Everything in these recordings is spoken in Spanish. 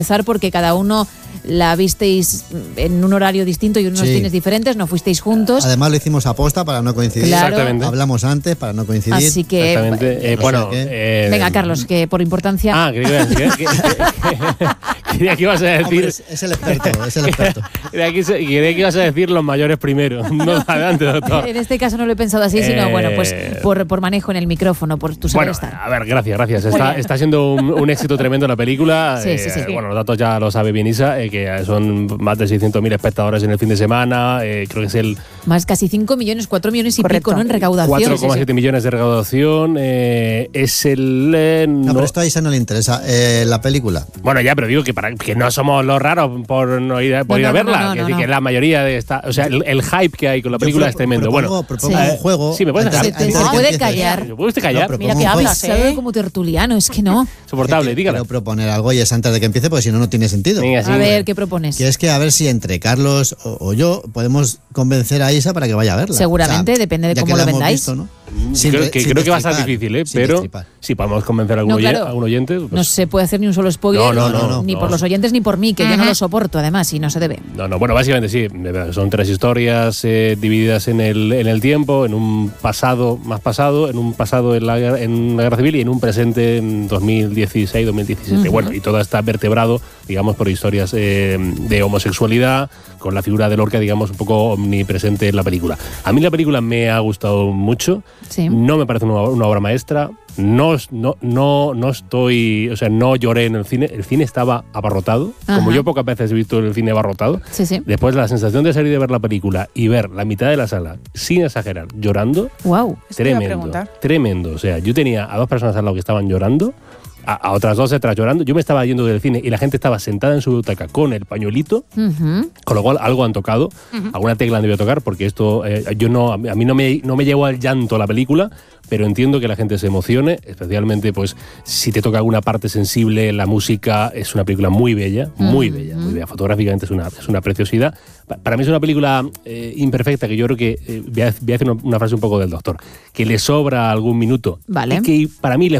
empezar porque cada uno la visteis en un horario distinto y unos cines diferentes, no fuisteis juntos. Además lo hicimos a posta para no coincidir. Claro. Exactamente. Hablamos antes para no coincidir. Así que Exactamente. venga, Carlos, que por importancia. Creía que ibas a decir. Hombre, es el experto. Creía que ibas a decir los mayores primero. No, adelante, doctor. En este caso no lo he pensado así, sino pues por manejo en el micrófono, por tu saber estar. A ver, gracias. Está siendo un éxito tremendo la película. Sí. Bueno, los datos ya lo sabe bien Isa, que son más de 600.000 espectadores en el fin de semana. Creo que es el... Más casi 5 millones, 4 millones y pico, ¿no? En recaudación. 4,7 millones de recaudación. Es el... No, pero esto a Isa no le interesa. La película. Bueno, ya, pero digo que no somos los raros por ir a verla. No. Que la mayoría de esta... O sea, el hype que hay con la película es tremendo. Propongo un juego. Sí, me puedes dejar. Se puede callar. ¿Me puedes callar? No, Mira que hablas, como tertuliano, es que no. Soportable, dígala. Quiero proponer algo y es antes de que empiece, porque si no, no tiene sentido. Venga, sí, A ver, ¿qué propones? Que es que a ver si entre Carlos o yo podemos convencer a Isa para que vaya a verla. Seguramente, depende de ya cómo que lo la hemos vendáis. visto, ¿no? Creo que va a estar difícil, pero si podemos convencer a algún oyente. Pues no se puede hacer ni un solo spoiler, ni por los oyentes ni por mí, que yo no lo soporto, además, y no se debe. Bueno, básicamente sí. Son 3 historias divididas en el tiempo, en un pasado más pasado, en un pasado en la Guerra Civil y en un presente en 2016-2017. Bueno, y todo está vertebrado, digamos, por historias de homosexualidad, con la figura de Lorca, digamos, un poco omnipresente en la película. A mí la película me ha gustado mucho. Sí. No me parece una obra maestra. No estoy, o sea, no lloré en el cine. El cine estaba abarrotado, como yo pocas veces he visto el cine abarrotado. Sí. Después la sensación de salir de ver la película y ver la mitad de la sala, sin exagerar, llorando. Wow. Tremendo. O sea, yo tenía a 2 personas al lado que estaban llorando, a otras 2 detrás llorando. Yo me estaba yendo del cine y la gente estaba sentada en su butaca con el pañuelito, con lo cual algo han tocado, alguna tecla han debido tocar, porque esto a mí no me llevó al llanto la película, pero entiendo que la gente se emocione, especialmente pues si te toca alguna parte sensible. La música es una película muy bella, muy bella. Fotográficamente es una preciosidad. Para mí es una película imperfecta, que yo creo que voy a decir una frase un poco del doctor, que le sobra algún minuto. Vale. Y que para mí le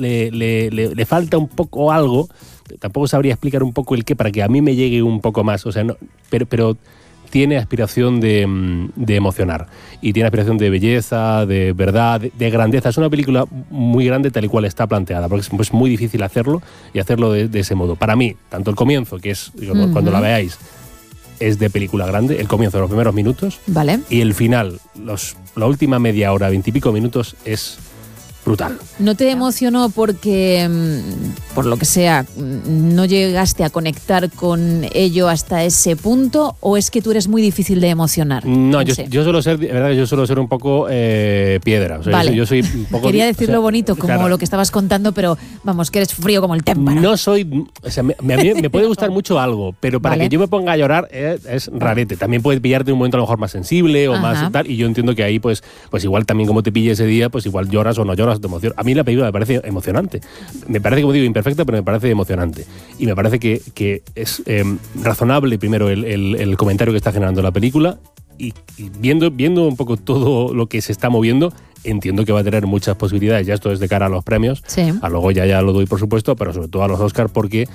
falta un poco algo. Tampoco sabría explicar un poco el qué para que a mí me llegue un poco más. O sea, no, pero tiene aspiración de emocionar, y tiene aspiración de belleza, de verdad, de grandeza. Es una película muy grande tal y cual está planteada, porque es muy difícil hacerlo, y hacerlo de ese modo. Para mí, tanto el comienzo, que es cuando la veáis, es de película grande, el comienzo, los primeros minutos, vale, y el final, la última media hora, 20 y pico minutos, es brutal. ¿No te emocionó porque, por lo que sea, no llegaste a conectar con ello hasta ese punto, o es que tú eres muy difícil de emocionar? No, yo suelo ser un poco piedra. O sea, vale. yo soy un poco... Quería decirlo bonito, como claro, lo que estabas contando, pero vamos, que eres frío como el témpano. No soy... O sea, me puede gustar mucho algo, pero para que yo me ponga a llorar es rarete. También puede pillarte en un momento a lo mejor más sensible o más tal, y yo entiendo que ahí pues igual también como te pille ese día, pues igual lloras o no lloras de emoción. A mí la película me parece emocionante. Me parece, como digo, imperfecta, pero me parece emocionante. Y me parece que es razonable, primero, el comentario que está generando la película, y viendo un poco todo lo que se está moviendo, entiendo que va a tener muchas posibilidades. Ya esto es de cara a los premios. Sí. A luego ya lo doy, por supuesto, pero sobre todo a los Oscar, porque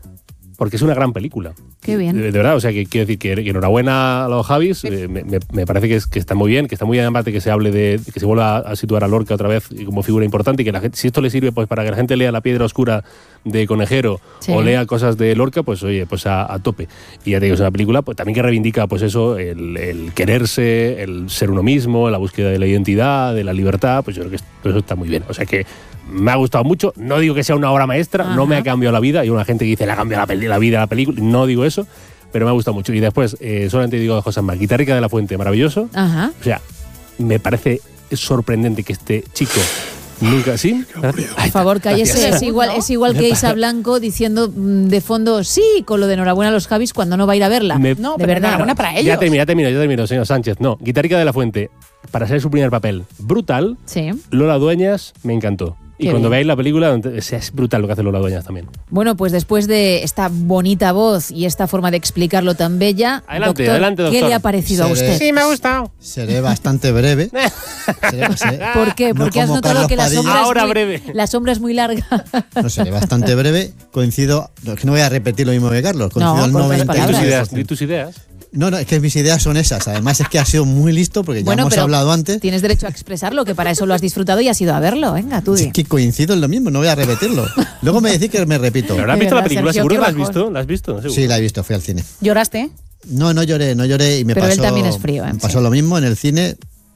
es una gran película. Qué bien. De verdad, o sea, que quiero decir que enhorabuena a los Javis. Me parece que está muy bien, que está muy bien, además de que se hable que se vuelva a situar a Lorca otra vez como figura importante, y que la gente, si esto le sirve pues para que la gente lea La piedra oscura de Conejero, o lea cosas de Lorca, pues oye, pues a tope. Y ya te digo, es una película pues también que reivindica pues eso, el quererse, el ser uno mismo, la búsqueda de la identidad, de la libertad. Pues yo creo que eso está muy bien. O sea que me ha gustado mucho. No digo que sea una obra maestra, no me ha cambiado la vida. Hay una gente que dice, le ha cambiado la vida a la película. No digo eso, pero me ha gustado mucho. Y después, solamente digo cosas más. Guitarrica de la Fuente, maravilloso. O sea, me parece sorprendente que este chico nunca... ¿Sí? Por favor, cállese. Es igual que Isa Blanco diciendo de fondo, sí, con lo de enhorabuena a los Javis, cuando no va a ir a verla. De verdad. Enhorabuena para ellos. Ya termino, señor Sánchez. No, Guitarrica de la Fuente, para ser su primer papel, brutal. Sí. Lola Dueñas, me encantó. Y Qué cuando bien. veáis la película, es brutal lo que hacen Lola Dueñas también. Bueno, pues después de esta bonita voz y esta forma de explicarlo tan bella, Adelante, doctor, adelante, doctor. ¿qué le ha parecido a Seré- usted? me ha gustado. Seré bastante breve. ¿Por qué? no Porque has como notado Carlos que la Padilla. sombra, Ahora es muy, breve. la sombra es muy larga. No, seré bastante breve. Coincido, no, es que no voy a repetir lo mismo que Carlos. Coincido No, al con otras 90 palabras. Di tus ideas. No, es que mis ideas son esas. Además es que ha sido muy listo porque ya Bueno, hemos pero hablado antes. tienes derecho a expresarlo, que para eso lo has disfrutado y has ido a verlo. Venga, tú di. Es que coincido en lo mismo, no voy a repetirlo. Luego me decís que me repito. ¿Pero la has De visto la verdad, película? Sergio, ¿Seguro qué que la has bajón. visto? ¿La has visto? ¿Seguro? Sí, la he visto, fui al cine. ¿Lloraste? No lloré y me Pero pasó. él también es frío, Me sí. pasó lo mismo en el cine.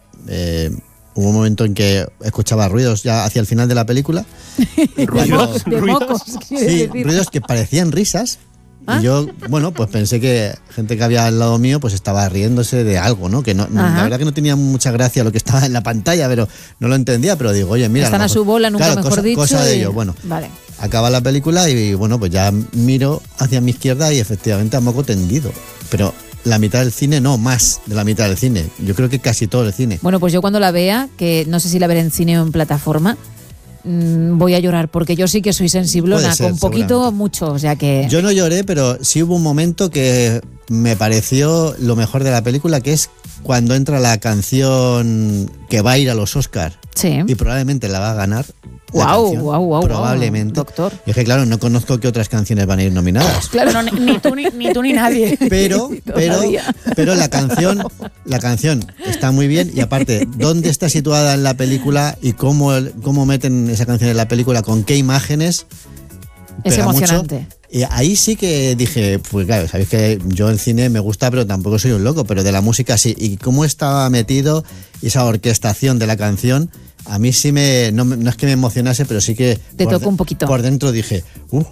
Hubo un momento en que escuchaba ruidos ya hacia el final de la película. ¿Ruidos? De ¿Ruidos? mocos, quiere Sí, decir. ruidos que parecían risas. ¿Ah? Y yo, bueno, pues pensé que gente que había al lado mío pues estaba riéndose de algo, ¿no? Que no, Ajá. la verdad que no tenía mucha gracia lo que estaba en la pantalla, pero no lo entendía. Pero digo, oye, mira. Están lo a mejor- su bola, nunca claro, mejor cosa, dicho. cosa de y- ello. Bueno, Vale. acaba la película y bueno, pues ya miro hacia mi izquierda y efectivamente a moco tendido. Pero la mitad del cine, no, más de la mitad del cine. Yo creo que casi todo el cine. Bueno, pues yo cuando la vea, que no sé si la veré en cine o en plataforma, voy a llorar, porque yo sí que soy sensiblona, Puede ser, con poquito seguramente. mucho, o sea que... Yo no lloré, pero sí hubo un momento que me pareció lo mejor de la película, que es cuando entra la canción que va a ir a los Oscars Sí. y probablemente la va a ganar. la Guau, canción, guau, guau, probablemente. guau, doctor. Y es que claro, no conozco qué otras canciones van a ir nominadas. Claro, Bueno, ni tú ni nadie. Pero Todavía. la canción está muy bien y aparte, ¿dónde está situada en la película y cómo meten esa canción en la película, con qué imágenes? Es Pega mucho. emocionante. Y ahí sí que dije, pues claro, sabéis que yo el cine me gusta, pero tampoco soy un loco, pero de la música sí. Y cómo estaba metido esa orquestación de la canción, a mí sí no es que me emocionase, pero sí que... Te por tocó un poquito. Por dentro dije,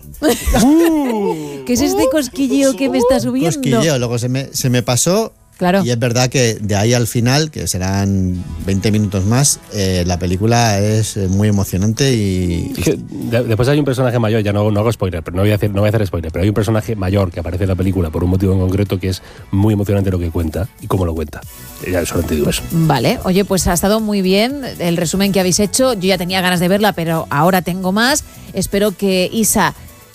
¿Qué es este cosquilleo que me está subiendo? cosquilleo. Luego se me pasó. Claro. Y es verdad que de ahí al final, que serán 20 minutos más, la película es muy emocionante y... Es que después hay un personaje mayor, ya no hago spoiler, pero no voy a hacer spoiler, pero hay un personaje mayor que aparece en la película por un motivo en concreto que es muy emocionante lo que cuenta y cómo lo cuenta. Ya solamente digo eso. Vale, oye, pues ha estado muy bien el resumen que habéis hecho. Yo ya tenía ganas de verla, pero ahora tengo más. Espero que Isa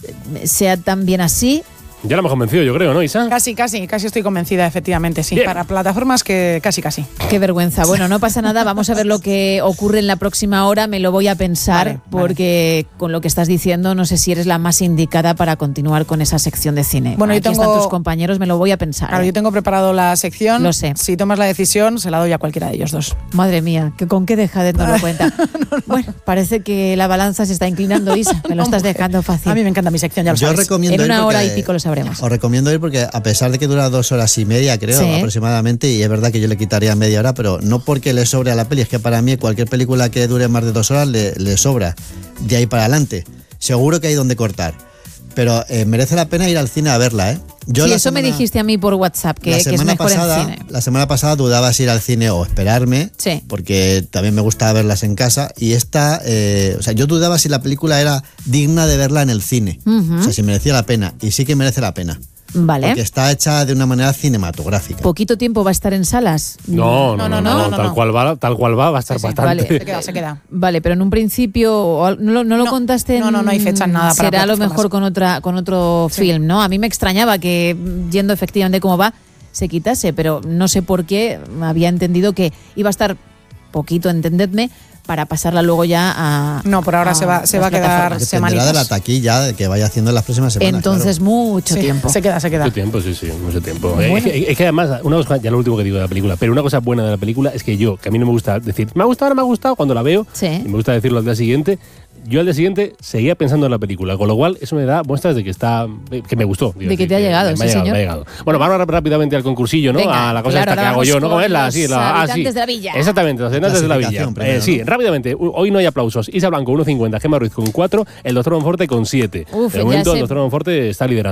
sea también así. Ya la hemos convencido, yo creo, ¿no, Isa? Casi estoy convencida, efectivamente, sí. Bien. Para plataformas que casi. Qué vergüenza. Bueno, no pasa nada. Vamos a ver lo que ocurre en la próxima hora. Me lo voy a pensar Vale, porque con lo que estás diciendo no sé si eres la más indicada para continuar con esa sección de cine. Bueno, yo Aquí tengo- están tus compañeros, me lo voy a pensar. Claro, ¿eh? yo tengo preparado la sección. Lo sé. Si tomas la decisión, se la doy a cualquiera de ellos dos. Madre mía, ¿con qué dejadez nos lo cuenta? Bueno, parece que la balanza se está inclinando, Isa. Me lo estás dejando fácil. A mí me encanta mi sección, ya lo Yo sabes. recomiendo En ir una hora porque- y pico lo sabremos. Os recomiendo ir porque a pesar de que dura 2 horas y media, creo, Sí. aproximadamente, y es verdad que yo le quitaría media hora, pero no porque le sobre a la peli, es que para mí cualquier película que dure más de 2 horas le sobra. De ahí para adelante. Seguro que hay donde cortar. Pero merece la pena ir al cine a verla, ¿eh? Sí, la eso me semana- dijiste a mí por WhatsApp, que la es semana mejor pasada, en cine. La semana pasada dudaba si ir al cine o esperarme, Sí. porque también me gusta verlas en casa. Y esta, o sea, yo dudaba si la película era digna de verla en el cine. Ujú. O sea, si merecía la pena. Y sí que merece la pena. Vale. Porque está hecha de una manera cinematográfica. ¿Poquito tiempo va a estar en salas? No, No. tal cual va a estar Sí, sí, bastante. vale. Se queda. Vale, pero en un principio ¿no lo No, contaste? no, no hay fecha en nada para Será a lo plataformas. mejor con otro Sí. film, ¿no? A mí me extrañaba que yendo efectivamente cómo va se quitase, pero no sé por qué había entendido que iba a estar poquito, entendedme, para pasarla luego ya a... No, por ahora se va a las quedar plataformas. Dependerá de la semanitas. taquilla que vaya haciendo en las próximas semanas. Entonces mucho Sí, tiempo. Se queda. Mucho tiempo, sí, mucho tiempo. Bueno. Es que además, una cosa, ya lo último que digo de la película, pero una cosa buena de la película es que yo, que a mí no me gusta decir, me ha gustado, no me ha gustado, cuando la veo, Sí. y me gusta decirlo al día siguiente, yo al día siguiente seguía pensando en la película, con lo cual eso me da muestras de que que me gustó. De que te ha llegado, sí, señor. me ha llegado. Bueno, vamos rápidamente al concursillo, ¿no? Venga, a la cosa claro, esta que ahora hago yo, vamos ¿no? ¿Cómo con es la? los Sí, habitantes de la villa. Exactamente, los habitantes de la villa. Clasificación primero, Sí, ¿no? rápidamente. Hoy no hay aplausos. Isa Blanco 1,50, Gemma Ruiz con 4, el doctor Monforte con 7. Uf, De ya momento sé. el doctor Monforte está liderando.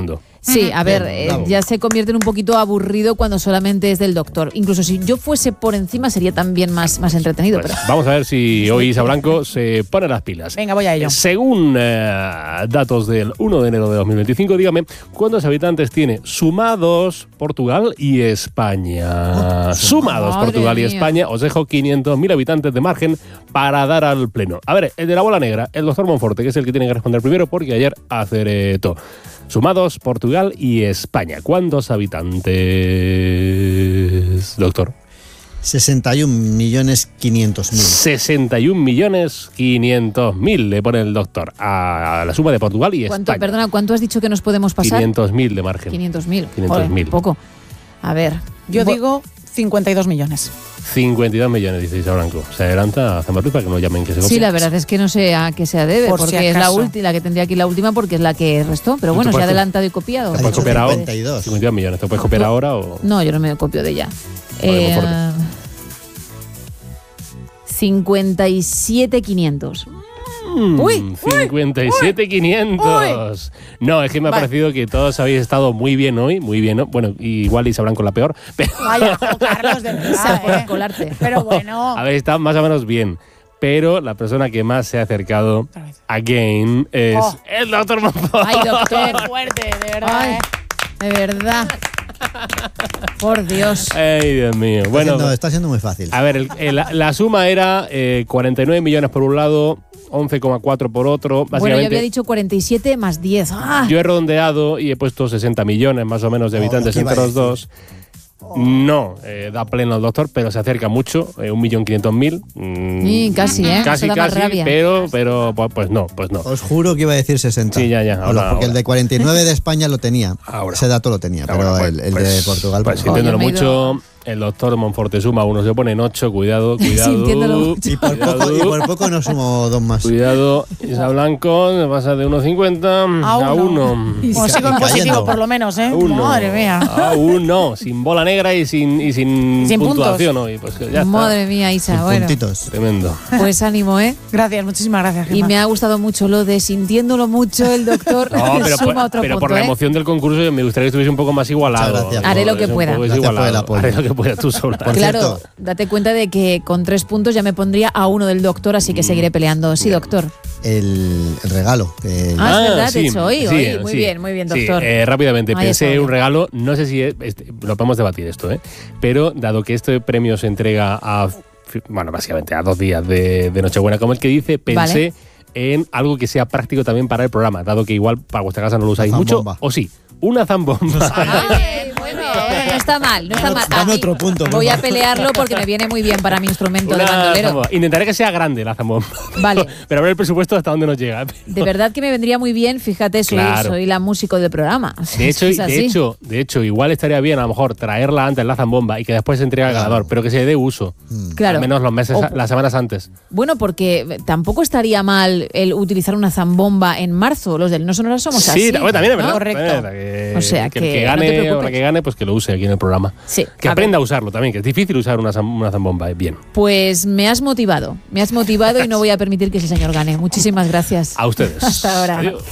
Sí, a ver, Bien, bravo. ya se convierte en un poquito aburrido cuando solamente es del doctor. Incluso si yo fuese por encima sería también más entretenido. Pues Pero vamos a ver si hoy Isa Blanco se pone las pilas. Venga, voy a ello. Según datos del 1 de enero de 2025, dígame, ¿cuántos habitantes tiene sumados Portugal y España? Sumados Madre Portugal y mía. España, os dejo 500.000 habitantes de margen para dar al pleno. A ver, el de la bola negra, el doctor Monforte, que es el que tiene que responder primero porque ayer acertó. Sumados Portugal y España. ¿Cuántos habitantes, doctor? 61.500.000. 61.500.000 le pone el doctor a la suma de Portugal y ¿cuánto, España. perdona, ¿cuánto has dicho que nos podemos pasar? 500.000 de margen. 500.000. 500.000. Joder, poco. A ver. Yo digo 52 millones. 52 millones, dice Isa Blanco. Se adelanta a Zamorri para que no llamen que se copia. Sí, la verdad es que no sé a qué se debe, Por si porque es la acaso. última, la que tendría aquí la última, porque es la que restó. Pero ¿Tú bueno, te se ha puedes- adelantado y copiado. Ha ¿Te puedes dicho copiar ahora? 52. 52 millones. ¿Te puedes copiar ahora o...? No, yo no me copio de ella. Vale, muy fuerte. 57.500. Uy, 57.500. No, es que me ha Vale. parecido que todos habéis estado muy bien hoy, muy bien. ¿no? Bueno, igual Isa Blanco la peor, pero Vaya, Carlos, de Isa, por verdad, colarte. Pero bueno. habéis estado más o menos bien. Pero la persona que más se ha acercado Otra vez. again es Oh. el doctor Monforte. Ay, Qué doctor. fuerte, de verdad. Ay, de verdad. Por Dios. Ay, Dios mío. Bueno, Está siendo muy fácil. a ver, la suma era 49 millones por un lado, 11,4 por otro. Bueno, yo Básicamente, había dicho 47 más 10. ¡Ah! yo he redondeado y he puesto 60 millones más o menos de habitantes ¿qué iba entre a los dos. No, da pleno al doctor, pero se acerca mucho, 1.500.000. Sí, casi, ¿eh? Casi, Eso da más casi, rabia. pero pues no. Os juro que iba a decir 60. Sí, ya, Hola, porque ahora. el de 49 de España lo tenía. Ahora. Ese dato lo tenía, pero Ahora, el de Portugal... Pues no. sintiéndolo Oye, me he ido- mucho, el doctor Monforte suma uno, se pone en 8, cuidado. Sintiéndolo mucho. Y por poco no sumo dos más. Cuidado, Isa Blanco, se pasa de 1,50 a 1. Bueno, sigo en Y cayendo. positivo, por lo menos, ¿eh? A 1. Madre mía. A 1, sin bola negra y sin Sin puntuación hoy. Pues ya está. Madre mía, Isa. Sin Bueno, puntitos. Tremendo. pues ánimo, ¿eh? Gracias, muchísimas gracias, Y Gemma. me ha gustado mucho lo de sintiéndolo mucho el doctor. No, pero, suma otro pero punto, por la ¿eh? emoción del concurso me gustaría que estuviese un poco más igualado. Muchas gracias. Haré lo que Es un pueda. poco Gracias por el desigualado. apoyo. Haré lo que pueda tú sola. Por Claro, cierto- date cuenta de que con 3 puntos ya me pondría a 1 del doctor, así que seguiré peleando. Sí, doctor. El regalo. Ah, es verdad, de hecho, hoy. sí, Muy sí. bien, Sí, doctor. rápidamente, Ahí pensé está, un bien. regalo, no sé si lo podemos debatir esto, pero dado que este premio se entrega básicamente a 2 días de Nochebuena, como el que dice, pensé en algo que sea práctico también para el programa, dado que igual para vuestra casa no lo usáis mucho, zambomba. o sí, una zambomba. Ay, bueno, no está mal, no está mal. Dame A mí otro punto, por voy a favor. pelearlo porque me viene muy bien para mi instrumento de Una bandolero. zambomba. Intentaré que sea grande la zambomba. Vale. Pero a ver el presupuesto hasta dónde nos llega. De verdad que me vendría muy bien, fíjate, Claro. soy la músico del programa. De hecho, Es así. de hecho, igual estaría bien a lo mejor traerla antes la zambomba y que después se entregue al Claro. ganador, pero que se le dé uso. Claro. Al menos los meses, O- las semanas antes. Bueno, porque tampoco estaría mal el utilizar una zambomba en marzo. Los del No Sonora somos así. Sí, bueno, también es verdad. ¿no? Correcto. También es verdad O sea, que el que que no te gane o preocupes. la que gane, pues que lo use aquí en el programa. Sí. Que A aprenda a usarlo también, que es difícil usar una zambomba. Bien. Pues me has motivado y no voy a permitir que ese señor gane. Muchísimas gracias. A ustedes. Hasta ahora. Adiós.